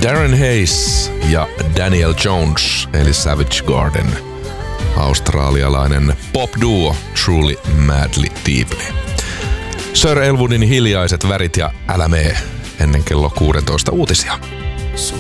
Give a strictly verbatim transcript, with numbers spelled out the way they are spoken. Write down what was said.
Darren Hayes ja Daniel Jones, eli Savage Garden. Australialainen pop-duo Truly Madly Deeply. Sir Elwoodin Hiljaiset värit ja Älä mee ennen kello kuusitoista uutisia.